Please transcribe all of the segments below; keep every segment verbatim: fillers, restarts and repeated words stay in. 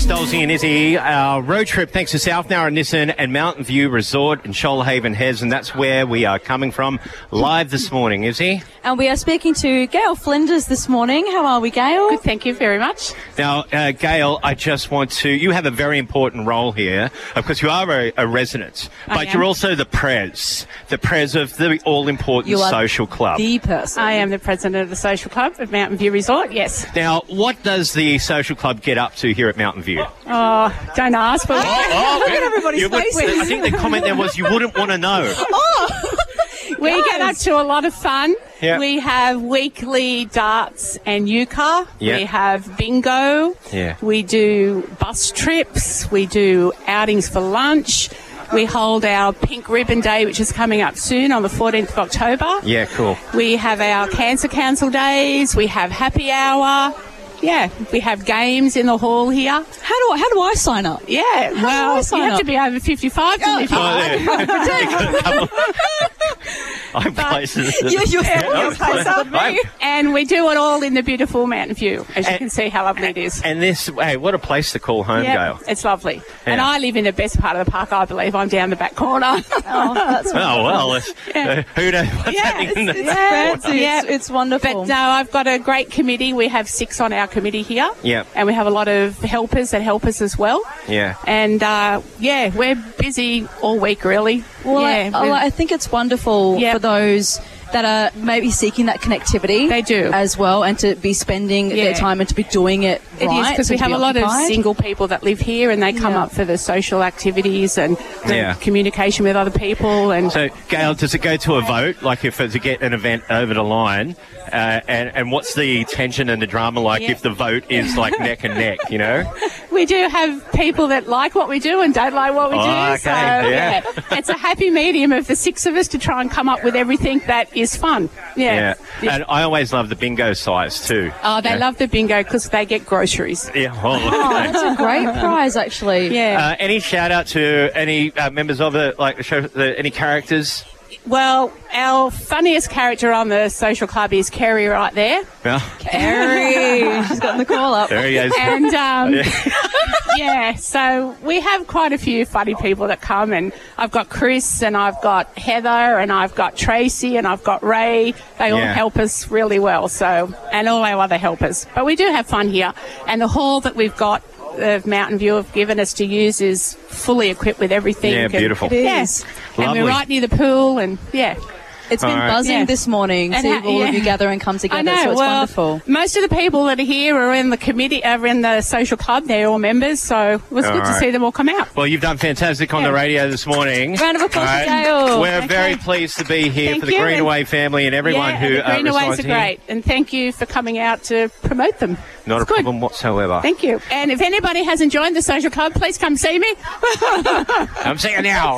Stolzy and Izzy. Our road trip thanks to South Nowra Nissan and Mountain View Resort in Shoalhaven Hes, and that's where we are coming from live this morning, Izzy. And we are speaking to Gail Flinders this morning. How are we, Gail? Good, thank you very much. Now, uh, Gail, I just want to... You have a very important role here. Of course, you are a, a resident, I but am. you're also the pres, the pres of the all-important You are social club. the person. I am the president of the social club at Mountain View Resort, yes. Now, what does the social club get up to here at Mountain View? Oh, don't ask, but... Oh, Look at everybody's you would- faces. I think the comment there was you wouldn't want to know. We get up to a lot of fun. Yeah. We have weekly darts and euchre. Yeah. We have bingo. Yeah. We do bus trips. We do outings for lunch. We hold our Pink Ribbon Day, which is coming up soon on the fourteenth of October. Yeah, cool. We have our Cancer Council days. We have happy hour. Yeah, we have games in the hall here. How do I, how do I sign up? Yeah, How do I well, sign you have up? to be over fifty-five to live here. Oh, yeah. I'm places. You- you're- Yeah, you're closer than me. I'm- And we do it all in the beautiful Mountain View, as you And- can see how lovely it is. And this, hey, what a place to call home, Yeah, Gail. it's lovely. And Yeah. I live in the best part of the park, I believe. I'm down the back corner. Oh, that's Oh, well, it's, uh, who knows what's Yeah, happening in the it's fancy. Yeah. It's, it's wonderful. But no, I've got a great committee. We have six on our committee here. Yeah. And we have a lot of helpers that help us as well. Yeah. And, uh, yeah, we're busy all week, really. Well, yeah, I, we're- I think it's wonderful Yep. for those that are maybe seeking that connectivity. They do. As well, and to be spending Yeah. their time and to be doing it It right. is, because we and to have be a lot occupied. of single people that live here and they come Yeah. up for the social activities and the Yeah. communication with other people. And So, Gail, does it go to a vote, like if to get an event over the line? Uh, and, and what's the tension and the drama like Yeah. if the vote is like neck and neck, you know? we do have people that like what we do and don't like what we Oh, do. okay, So, yeah. it's a happy medium of the six of us to try and come up with everything that is fun. Yeah. Yeah. And I always love the bingo size too. Oh, they Yeah. love the bingo because they get groceries. Yeah. Well, Oh, that's a great prize, actually. Yeah. Uh, any shout out to any uh, members of the like the show? The, any characters? Well, our funniest character on the social club is Kerry right there. Yeah. Carrie, she's gotten the call up. There he is. And um, yeah, so we have quite a few funny people that come, and I've got Chris, and I've got Heather, and I've got Tracy, and I've got Ray. They all Yeah. help us really well. So, and all our other helpers. But we do have fun here, and the hall that we've got of Mountain View have given us to use is fully equipped with everything. Yeah, And- beautiful. It Yes, is. and Lovely. we're right near the pool, and yeah. It's been All right. buzzing Yeah. this morning. And See ha- all yeah. of you gather and come together. I know. So it's well, wonderful. most of the people that are here are in the committee, are in the social club. They're all members, so it was All good to right. see them all come out. Well, you've done fantastic on the Yeah. radio this morning. Round of applause All for Gail. We're Okay. very pleased to be here Thank for the you, Greenaway and- family and everyone yeah, who and the uh, Greenaways resides are here. great, and thank you for coming out to promote them. Not It's a good. problem whatsoever. Thank you. And if anybody hasn't joined the social club, please come see me. I'm seeing it now.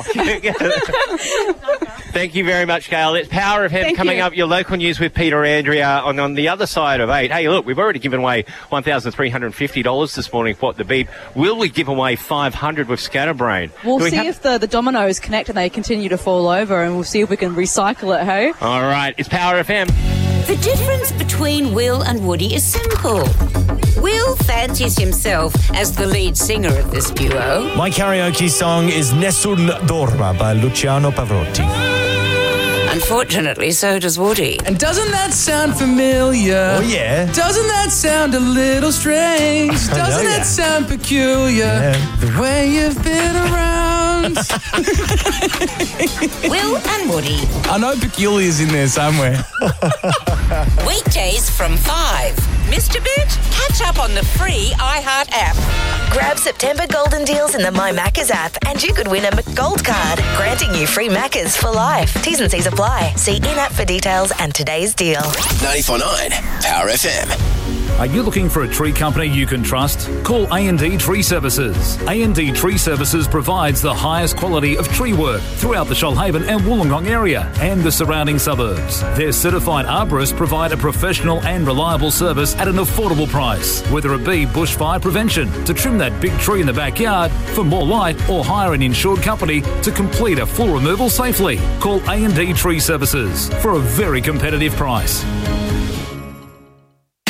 Thank you very much, Gail. It's Power F M Thank coming you. up. Your local news with Peter Andrea on, on the other side of eight. Hey, look, we've already given away one thousand three hundred fifty dollars this morning. What the beep? Will we give away five hundred dollars with Scatterbrain? We'll Do we see have- if the, the dominoes connect and they continue to fall over, and we'll see if we can recycle it, hey? All right, it's Power F M. The difference between Will and Woody is simple. Will fancies himself as the lead singer of this duo. My karaoke song is Nessun Dorma by Luciano Pavarotti. Unfortunately, so does Woody. And doesn't that sound familiar? Oh, yeah. Doesn't that sound a little strange? Doesn't know, that yeah. sound peculiar? Yeah. The way you've been around. Will and Woody. I know peculiar's in there somewhere. Weekdays from five. Missed a bit? Catch up on the free iHeart app. Grab September golden deals in the My Maccas app and you could win a McGold card, granting you free Maccas for life. T's and C's apply. See in-app for details and today's deal. ninety-four point nine Power F M. Are you looking for a tree company you can trust? Call A and D Tree Services. A and D Tree Services provides the highest quality of tree work throughout the Shoalhaven and Wollongong area and the surrounding suburbs. Their certified arborists provide a professional and reliable service at an affordable price, whether it be bushfire prevention, to trim that big tree in the backyard, for more light, or hire an insured company to complete a full removal safely. Call A and D Tree Services for a very competitive price. Go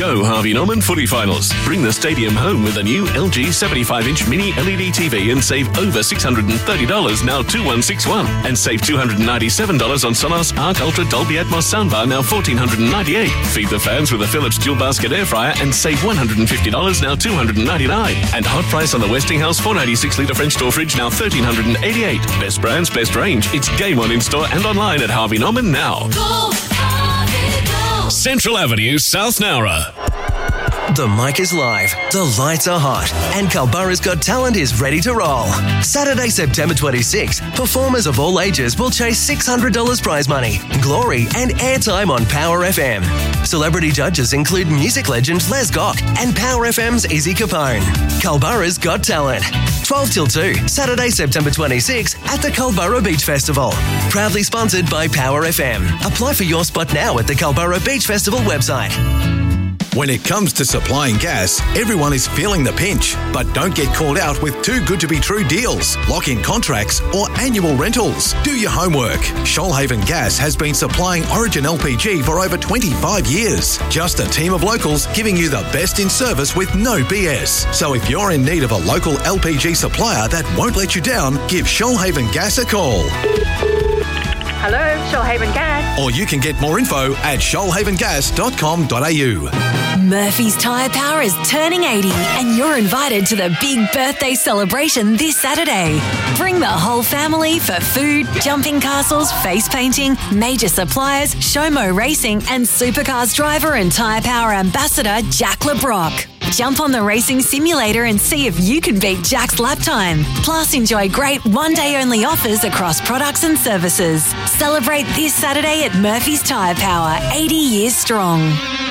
Go Harvey Norman footy finals. Bring the stadium home with a new L G seventy-five inch mini L E D T V and save over six hundred thirty dollars, now two thousand one hundred sixty-one dollars. And save two hundred ninety-seven dollars on Sonos Arc Ultra Dolby Atmos soundbar, now one thousand four hundred ninety-eight dollars. Feed the fans with a Philips dual basket air fryer and save one hundred fifty dollars, now two hundred ninety-nine dollars. And hot price on the Westinghouse four hundred eighty-six litre French door fridge, now one thousand three hundred eighty-eight dollars. Best brands, best range. It's game on in store and online at Harvey Norman now. Go, Harvey, go. Central Avenue, South Nowra. The mic is live, the lights are hot, and Culburra's Got Talent is ready to roll. Saturday, September twenty-sixth, performers of all ages will chase six hundred dollars prize money, glory, and airtime on Power F M. Celebrity judges include music legend Les Gock and Power F M's Izzy Capone. Culburra's Got Talent. twelve till two, Saturday, September twenty-sixth at the Culburra Beach Festival. Proudly sponsored by Power F M. Apply for your spot now at the Culburra Beach Festival website. When it comes to supplying gas, everyone is feeling the pinch. But don't get caught out with too good to be true deals, lock-in contracts or annual rentals. Do your homework. Shoalhaven Gas has been supplying Origin L P G for over twenty-five years. Just a team of locals giving you the best in service with no B S. So if you're in need of a local L P G supplier that won't let you down, give Shoalhaven Gas a call. Hello, Shoalhaven Gas. Or you can get more info at shoalhaven gas dot com dot a u. Murphy's Tyre Power is turning eighty and you're invited to the big birthday celebration this Saturday. Bring the whole family for food, jumping castles, face painting, major suppliers, Showmo Racing and Supercars driver and Tyre Power ambassador Jack LeBrock. Jump on the racing simulator and see if you can beat Jack's lap time. Plus, enjoy great one-day-only offers across products and services. Celebrate this Saturday at Murphy's Tyre Power, eighty years strong.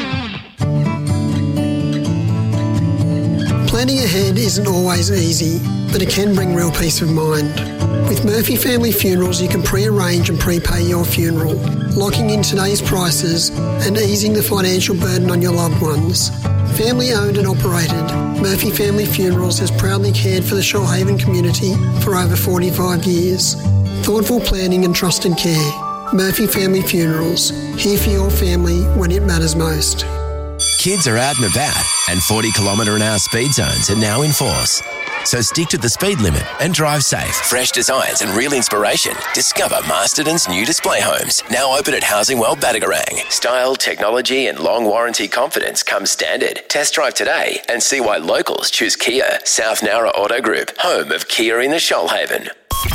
Planning ahead isn't always easy, but it can bring real peace of mind. With Murphy Family Funerals, you can pre-arrange and prepay your funeral, locking in today's prices and easing the financial burden on your loved ones. Family owned and operated, Murphy Family Funerals has proudly cared for the Shoalhaven community for over forty-five years. Thoughtful planning and trusted care. Murphy Family Funerals, here for your family when it matters most. Kids are out and about, and forty kilometre an hour speed zones are now in force. So stick to the speed limit and drive safe. Fresh designs and real inspiration. Discover Masterton's new display homes. Now open at Housing World Batagarang. Style, technology and long warranty confidence come standard. Test drive today and see why locals choose Kia. South Nowra Auto Group, home of Kia in the Shoalhaven.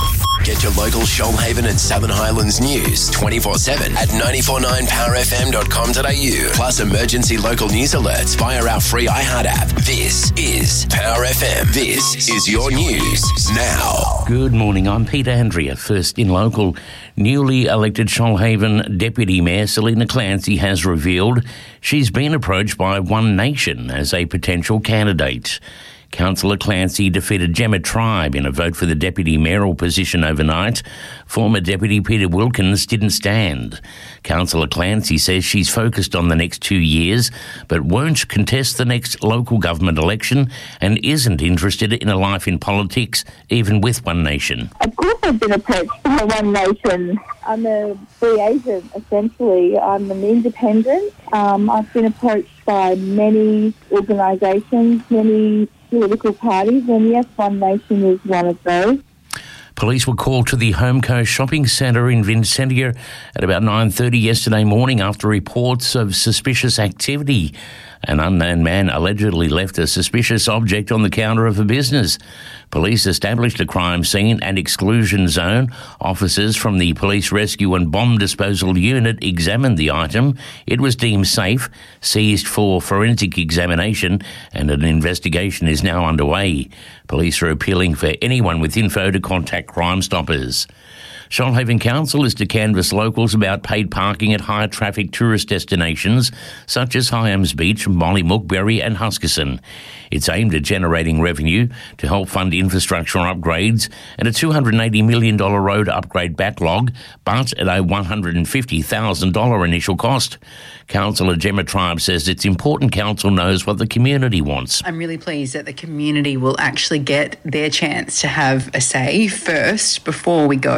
Get your local Shoalhaven and Southern Highlands news twenty-four seven at nine four nine power f m dot com dot a u. Plus emergency local news alerts via our free iHeart app. This is Power F M. This is your news now. Good morning. I'm Peter Andrea. First in local. Newly elected Shoalhaven Deputy Mayor Selina Clancy has revealed she's been approached by One Nation as a potential candidate. Councillor Clancy defeated Gemma Tribe in a vote for the deputy mayoral position overnight. Former Deputy Peter Wilkins didn't stand. Councillor Clancy says she's focused on the next two years but won't contest the next local government election and isn't interested in a life in politics, even with One Nation. Of course I've been approached by One Nation. I'm a free agent, essentially. I'm an independent. Um, I've been approached by many organisations, many political parties, and yes, One Nation is one of those. Police were called to the Home Coast Shopping Centre in Vincentia at about nine thirty yesterday morning after reports of suspicious activity. An unknown man allegedly left a suspicious object on the counter of a business. Police established a crime scene and exclusion zone. Officers from the Police Rescue and Bomb Disposal Unit examined the item. It was deemed safe, seized for forensic examination, and an investigation is now underway. Police are appealing for anyone with info to contact Crime Stoppers. Shoalhaven Council is to canvass locals about paid parking at high traffic tourist destinations such as Hyams Beach, Mollymook, Berry and Huskisson. It's aimed at generating revenue to help fund infrastructure upgrades and a two hundred eighty million dollars road upgrade backlog, but at a one hundred fifty thousand dollars initial cost. Councillor Gemma Tribe says it's important council knows what the community wants. I'm really pleased that the community will actually get their chance to have a say first before we go to a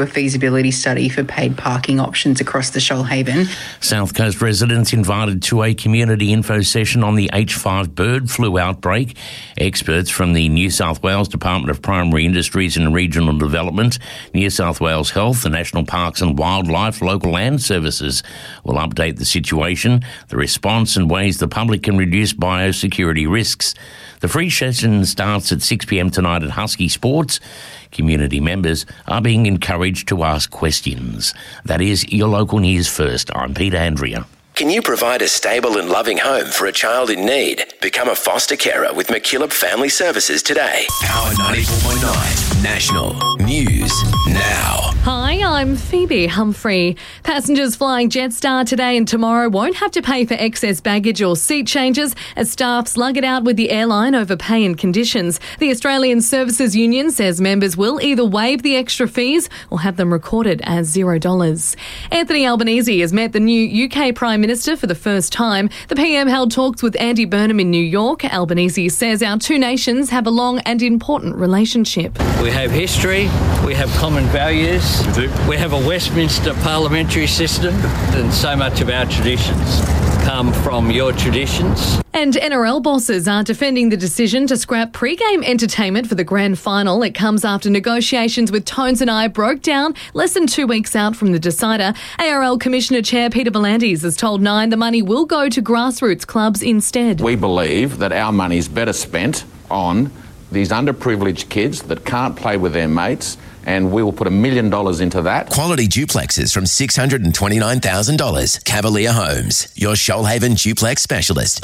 feasibility study for paid parking options across the Shoalhaven. South Coast residents invited to a community info session on the H five bird flu outbreak. Experts from the New South Wales Department of Primary Industries and Regional Development, New South Wales Health, the National Parks and Wildlife, Local Land Services will update the situation, the response and ways the public can reduce biosecurity risks. The free session starts at six p m tonight at Husky Sports. Community members are being encouraged to ask questions. That is your local news first. I'm Peter Andrea. Can you provide a stable and loving home for a child in need? Become a foster carer with McKillop Family Services today. Power ninety-four point nine National News Now. Hi, I'm Phoebe Humphrey. Passengers flying Jetstar today and tomorrow won't have to pay for excess baggage or seat changes as staff slug it out with the airline over pay and conditions. The Australian Services Union says members will either waive the extra fees or have them recorded as zero dollars. Anthony Albanese has met the new U K Prime Minister for the first time. The P M held talks with Andy Burnham in New York. Albanese says our two nations have a long and important relationship. We have history, we have common values, we, do. we have a Westminster parliamentary system, and so much of our traditions come from your traditions. And N R L bosses are defending the decision to scrap pre-game entertainment for the grand final. It comes after negotiations with Tones and I broke down less than two weeks out from the decider. A R L Commissioner Chair Peter V'landys has told Nine the money will go to grassroots clubs instead. We believe that our money is better spent on these underprivileged kids that can't play with their mates, and we will put a million dollars into that. Quality duplexes from six hundred twenty-nine thousand dollars. Cavalier Homes, your Shoalhaven duplex specialist.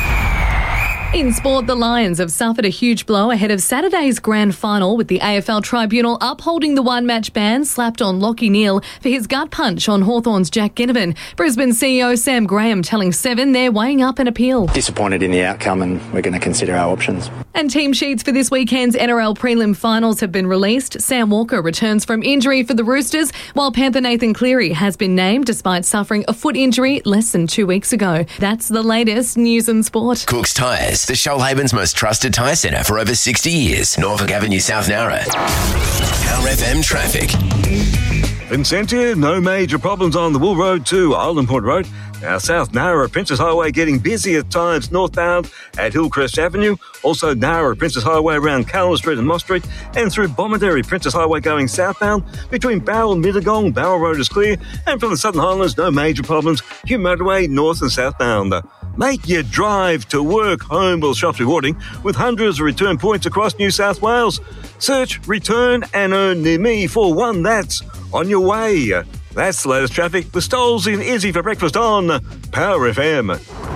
In sport, the Lions have suffered a huge blow ahead of Saturday's grand final, with the A F L Tribunal upholding the one-match ban slapped on Lachie Neale for his gut punch on Hawthorn's Jack Ginnivan. Brisbane C E O Sam Graham telling Seven they're weighing up an appeal. Disappointed in the outcome, and we're going to consider our options. And team sheets for this weekend's N R L prelim finals have been released. Sam Walker returns from injury for the Roosters, while Panther Nathan Cleary has been named despite suffering a foot injury less than two weeks ago. That's the latest news and sport. Cook's Tyres, the Shoalhaven's most trusted tyre centre for over sixty years. Norfolk Avenue, South Nowra. Power F M traffic. Vincentia, no major problems on the Wool Road to Island Point Road. Now, South Nowra, Princess Highway getting busy at times northbound at Hillcrest Avenue. Also, Nowra, Princess Highway around Callum Street and Moss Street. And through Bomaderry, Princess Highway going southbound. Between Barrel and Mittagong, Barrel Road is clear. And from the Southern Highlands, no major problems. Hume Motorway, north and southbound. Make your drive to work, home or shops rewarding with hundreds of return points across New South Wales. Search, return and earn near me for one that's on your way. That's the latest traffic with Stoles in Izzy for breakfast on Power F M.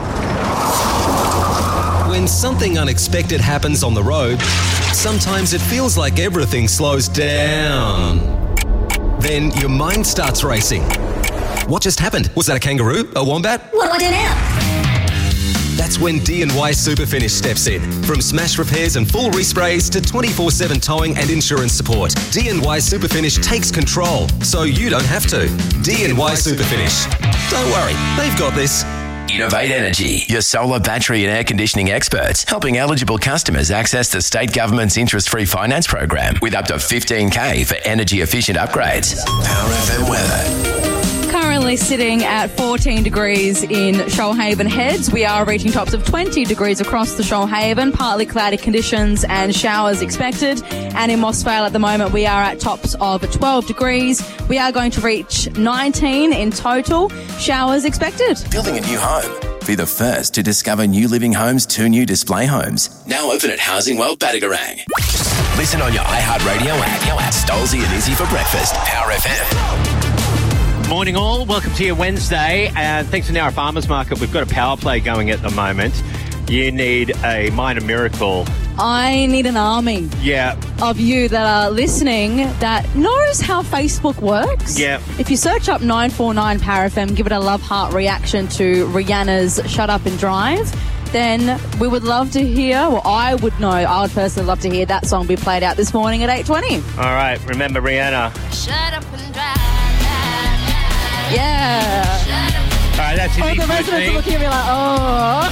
When something unexpected happens on the road, sometimes it feels like everything slows down. Then your mind starts racing. What just happened? Was that a kangaroo? A wombat? What now? That's when D and Y Superfinish steps in. From smash repairs and full resprays to twenty-four seven towing and insurance support, D and Y Superfinish takes control so you don't have to. D and Y Superfinish. Don't worry, they've got this. Innovate Energy, your solar, battery and air conditioning experts, helping eligible customers access the state government's interest-free finance program with up to fifteen K for energy-efficient upgrades. Power F M weather. Currently sitting at fourteen degrees in Shoalhaven Heads. We are reaching tops of twenty degrees across the Shoalhaven. Partly cloudy conditions and showers expected. And in Mossvale at the moment, we are at tops of twelve degrees. We are going to reach nineteen in total. Showers expected. Building a new home. Be the first to discover New Living Homes' two new display homes. Now open at Housing World Badagarang. Listen on your iHeartRadio app. Stolzy and Izzy for breakfast. Power F M. Morning all, welcome to your Wednesday, and thanks to Nowra Farmers Market, we've got a power play going at the moment. You need a minor miracle. I need an army Yeah, of you that are listening that knows how Facebook works. yeah. If you search up nine four nine Power F M, give it a love heart reaction to Rihanna's Shut Up and Drive, then we would love to hear, well, I would know, I would personally love to hear that song be played out this morning at eight twenty. All right, remember Rihanna. Shut up and drive. Yeah. All right, that's All Izzy the residents are looking at me like, oh.